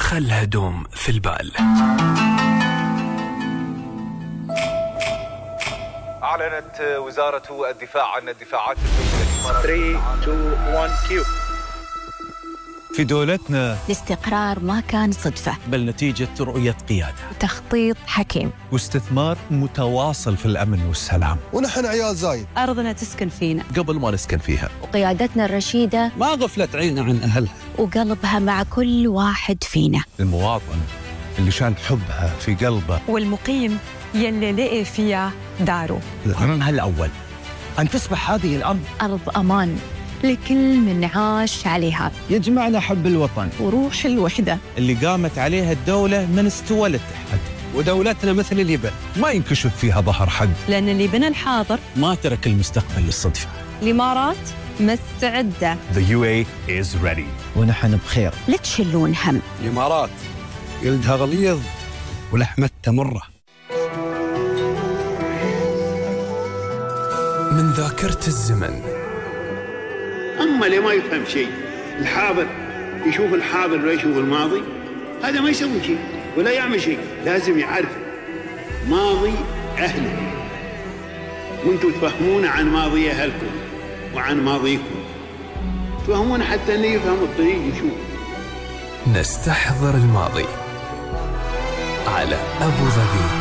خلها دوم في البال. أعلنت وزارة الدفاع عن الدفاعات الجوية 3 2 1 كيو. في دولتنا الاستقرار ما كان صدفة، بل نتيجة رؤية قيادة تخطيط حكيم واستثمار متواصل في الأمن والسلام. ونحن عيال زايد، أرضنا تسكن فينا قبل ما نسكن فيها، وقيادتنا الرشيدة ما غفلت عيننا عن أهلها، وقلبها مع كل واحد فينا. المواطن اللي شان حبها في قلبه، والمقيم يلي لقي فيها داره. القرار الأول أن تصبح هذه الأرض أرض أمان لكل من عاش عليها، يجمعنا حب الوطن وروح الوحدة اللي قامت عليها الدولة من استوى للتحد. ودولتنا مثل اليبن ما ينكشف فيها ظهر حد، لأن اللي بنى الحاضر ما ترك المستقبل للصدفة. الإمارات مستعدة. The UAE is ready. ونحن بخير. لا تشلون هم. الإمارات جلدها غليظ ولحمتها مرة. من ذاكرة الزمن. أما اللي ما يفهم شيء، الحاضر يشوف الحاضر ولا يشوف الماضي، هذا ما يسوي شيء ولا يعمل شيء. لازم يعرف ماضي أهله، وانتم تفهمون عن ماضي أهلكم وعن ماضيكم، تفهمون حتى أنه يفهم الطريق يشوف. نستحضر الماضي على أبو ظبي.